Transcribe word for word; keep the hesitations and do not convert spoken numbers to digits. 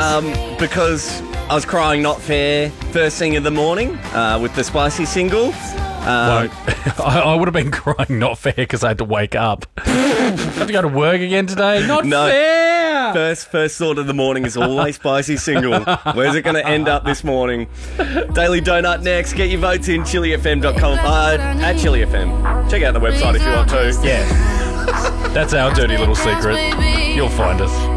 Um, because I was crying not fair first thing in the morning uh, with the Spicy single. Um, I, I would have been crying not fair because I had to wake up. Have to go to work again today? Not No. fair! First, first thought of the morning is always Spicy single. Where's it going to end up this morning? Daily Donut next. Get your votes in chili f m dot com uh, at chili f m. Check out the website if you want to. Yeah. That's our dirty little secret. You'll find us.